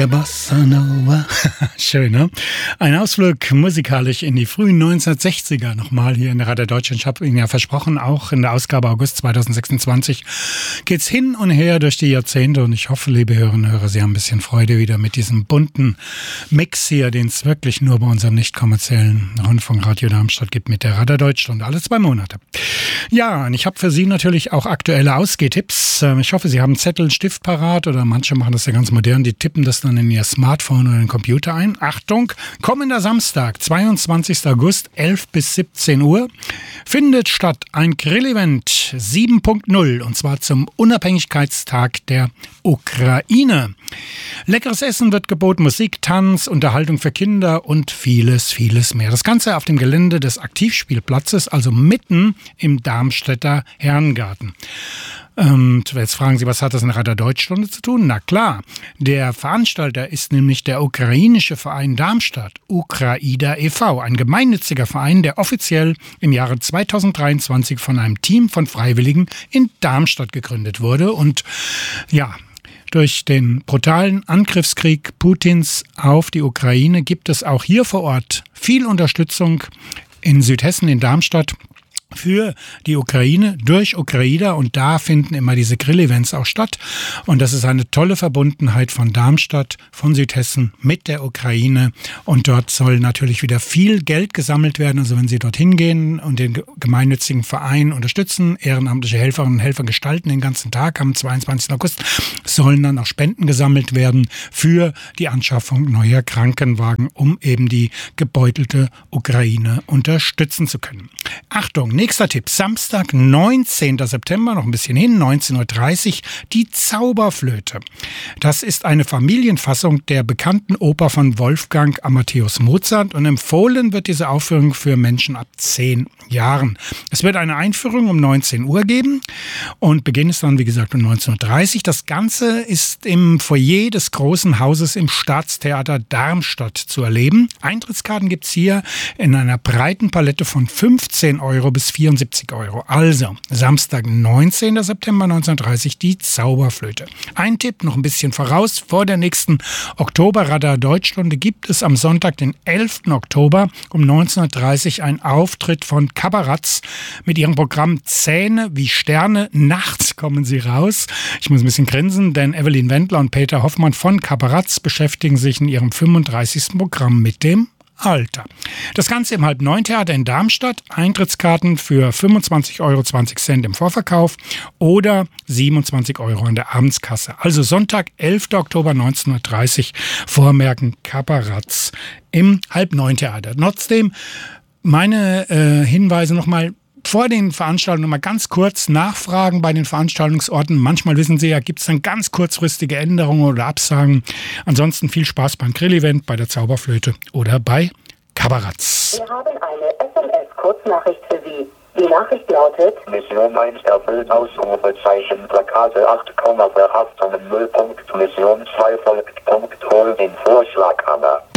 der Bossa Nova. Schön, ne? Ein Ausflug musikalisch in die frühen 1960er. Nochmal hier in der Radio Deutschland. Ich habe Ihnen ja versprochen, auch in der Ausgabe August 2026 geht's hin und her durch die Jahrzehnte. Und ich hoffe, liebe Hörerinnen und Hörer, Sie haben ein bisschen Freude wieder mit diesem bunten Mix hier, den es wirklich nur bei unserem nicht kommerziellen Rundfunk Radio Darmstadt gibt mit der Radio Deutschland alle 2 Monate. Ja, und ich habe für Sie natürlich auch aktuelle Ausgehtipps. Ich hoffe, Sie haben einen Zettel, einen Stift parat oder manche machen das ja ganz modern. Die tippen das dann in ihr Smartphone oder den Computer ein. Achtung, kommender Samstag, 22. August, 11 bis 17 Uhr, findet statt ein Grillevent 7.0 und zwar zum Unabhängigkeitstag der Ukraine. Leckeres Essen wird geboten, Musik, Tanz, Unterhaltung für Kinder und vieles, vieles mehr. Das Ganze auf dem Gelände des Aktivspielplatzes, also mitten im Darmstädter Herrengarten. Und jetzt fragen Sie, was hat das in Radio Deutschland zu tun? Na klar, der Veranstalter ist nämlich der ukrainische Verein Darmstadt, Ukraida e.V., ein gemeinnütziger Verein, der offiziell im Jahre 2023 von einem Team von Freiwilligen in Darmstadt gegründet wurde. Und ja, durch den brutalen Angriffskrieg Putins auf die Ukraine gibt es auch hier vor Ort viel Unterstützung in Südhessen, in Darmstadt, für die Ukraine durch Ukraida, und da finden immer diese Grillevents auch statt. Und das ist eine tolle Verbundenheit von Darmstadt, von Südhessen mit der Ukraine. Und dort soll natürlich wieder viel Geld gesammelt werden. Also wenn Sie dorthin gehen und den gemeinnützigen Verein unterstützen, ehrenamtliche Helferinnen und Helfer gestalten den ganzen Tag am 22. August, sollen dann auch Spenden gesammelt werden für die Anschaffung neuer Krankenwagen, um eben die gebeutelte Ukraine unterstützen zu können. Achtung, nächster Tipp. Samstag, 19. September, noch ein bisschen hin, 19.30 Uhr, die Zauberflöte. Das ist eine Familienfassung der bekannten Oper von Wolfgang Amadeus Mozart und empfohlen wird diese Aufführung für Menschen ab 10 Jahren. Es wird eine Einführung um 19 Uhr geben und Beginn ist dann, wie gesagt, um 19.30 Uhr. Das Ganze ist im Foyer des Großen Hauses im Staatstheater Darmstadt zu erleben. Eintrittskarten gibt es hier in einer breiten Palette von 15 Euro bis 74 Euro. Also, Samstag, 19. September 1930, die Zauberflöte. Ein Tipp, noch ein bisschen voraus, vor der nächsten Oktober-Radar Deutschstunde gibt es am Sonntag, den 11. Oktober um 19.30 Uhr einen Auftritt von Kabaratz mit ihrem Programm Zähne wie Sterne. Nachts kommen sie raus. Ich muss ein bisschen grinsen, denn Evelyn Wendler und Peter Hoffmann von Kabaratz beschäftigen sich in ihrem 35. Programm mit dem Alter. Das Ganze im Halb-9-Theater in Darmstadt. Eintrittskarten für 25,20 Euro im Vorverkauf oder 27 Euro an der Abendskasse. Also Sonntag, 11. Oktober 1930, vormerken, Kabaratz im Halb-9-Theater. Trotzdem meine Hinweise nochmal. Vor den Veranstaltungen nochmal ganz kurz nachfragen bei den Veranstaltungsorten. Manchmal, wissen Sie ja, gibt es dann ganz kurzfristige Änderungen oder Absagen. Ansonsten viel Spaß beim Grillevent, bei der Zauberflöte oder bei Kabaratz. Wir haben eine SMS-Kurznachricht für Sie. Die Nachricht lautet: Mission 1 erfüllt, Ausrufezeichen, Plakate 8, Verhaftungen 0. Mission 2 folgt, hol den Vorschlaghammer.